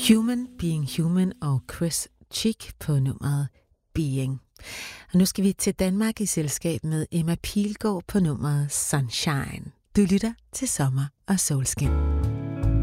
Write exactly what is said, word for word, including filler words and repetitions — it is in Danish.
Human Being Human og Chris Cheek på nummeret Being. Og nu skal vi til Danmark i selskab med Emma Pilgaard på nummeret Sunshine. Du lytter til Sommer og Solskin.